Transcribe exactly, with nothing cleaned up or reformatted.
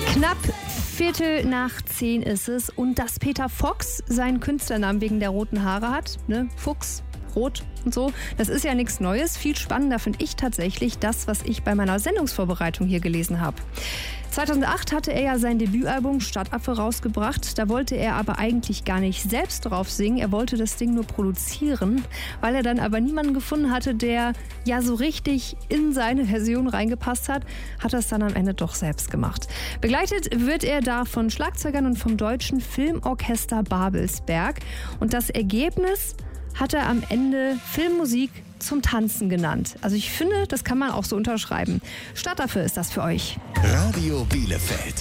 Knapp Viertel nach zehn ist es und dass Peter Fox seinen Künstlernamen wegen der roten Haare hat, ne? Fuchs, rot und so, das ist ja nichts Neues. Viel spannender finde ich tatsächlich das, was ich bei meiner Sendungsvorbereitung hier gelesen habe. zweitausendacht hatte er ja sein Debütalbum Stadtaffe rausgebracht. Da wollte er aber eigentlich gar nicht selbst drauf singen. Er wollte das Ding nur produzieren. Weil er dann aber niemanden gefunden hatte, der ja so richtig in seine Version reingepasst hat, hat er es dann am Ende doch selbst gemacht. Begleitet wird er da von Schlagzeugern und vom Deutschen Filmorchester Babelsberg. Und das Ergebnis hat er am Ende Filmmusik zum Tanzen genannt. Also ich finde, das kann man auch so unterschreiben. Stadtaffe ist das für euch. Radio Bielefeld.